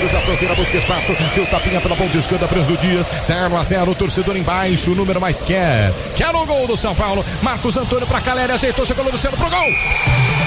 cruza a fronteira, busca espaço, deu tapinha pela ponta esquerda, Prenzo Dias, 0-0, o torcedor embaixo, o número mais quer o gol do São Paulo. Marcos Antônio pra Caleri, ajeitou, chegou no Luciano pro gol.